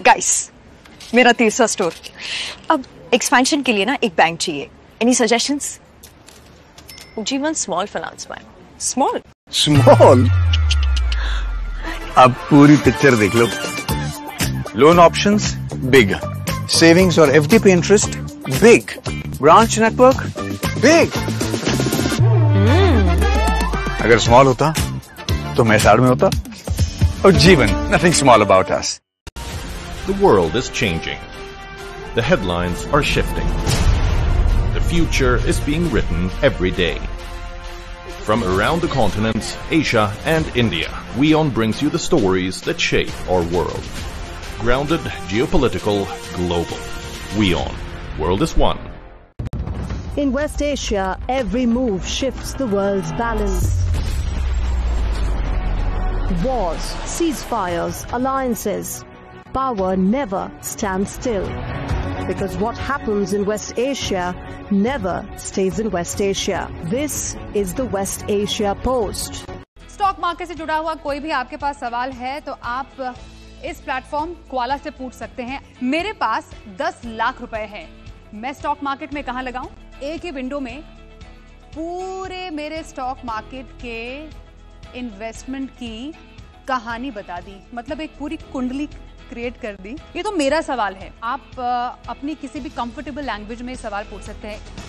Guys, मेरा तीसरा store. अब एक्सपेंशन के लिए ना एक बैंक चाहिए। Any suggestions? जीवन small finance bank. Small small? अब पूरी पिक्चर देख लो। लोन ऑप्शंस बिग, सेविंग्स और एफडी पे interest big, branch network big. अगर स्मॉल होता तो मैं साइड में होता। और जीवन, nothing small about us. The world is changing. The headlines are shifting. The future is being written every day. From around the continents, Asia and India, WION brings you the stories that shape our world. Grounded, geopolitical, global. WION. World is one. In West Asia, every move shifts the world's balance. Wars, ceasefires, alliances. Power never stands still. Because what happens in West Asia never stays in West Asia. This is the West Asia Post. Stock market से जुड़ा हुआ कोई भी आपके पास सवाल है तो आप इस प्लेटफॉर्म क्वाला से पूछ सकते हैं। मेरे पास 10 लाख रुपए हैं, मैं स्टॉक मार्केट में कहां लगाऊं? एक ही विंडो में पूरे मेरे स्टॉक मार्केट के इन्वेस्टमेंट की कहानी बता दी, मतलब एक पूरी कुंडली क्रिएट कर दी। ये तो मेरा सवाल है, आप अपनी किसी भी कंफर्टेबल लैंग्वेज में सवाल पूछ सकते हैं।